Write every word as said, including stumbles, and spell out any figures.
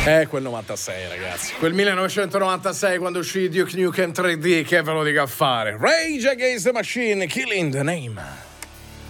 Eh, quel novantasei, ragazzi. Quel millenovecentonovantasei, quando uscì Duke Nukem tre D, che ve lo dico a fare. Rage Against the Machine, Killing the Name.